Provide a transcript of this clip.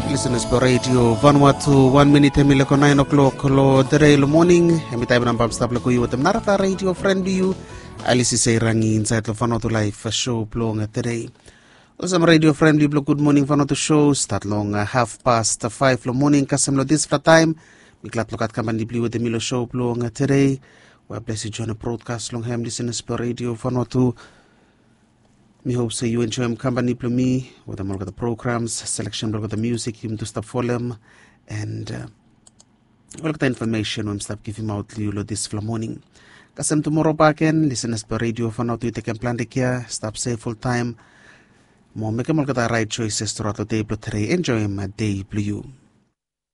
Listeners per radio Vanuatu 1 minute emileko 9 o'clock lo dere lo morning emi tayo nang pamstable ko yuwatem narata radio friend you alisi say rangi inside lo Vanuatu live show plong today. Osam radio friend you good morning Vanuatu show start long 5:30 lo morning kasem lo this flat time miklat lokat kaman di bliwate milo show plong today. We bless you join a broadcast long ham listeners per radio Vanuatu. Me hope so you enjoy company with me with the programs, selection of the music, him to stop volume, and all the information we stop giving out to you this morning. Kasem tomorrow back again, listeners per radio for now to take and plan the care, stop safe full time. More make the right choices throughout the day, but today enjoy my day, you.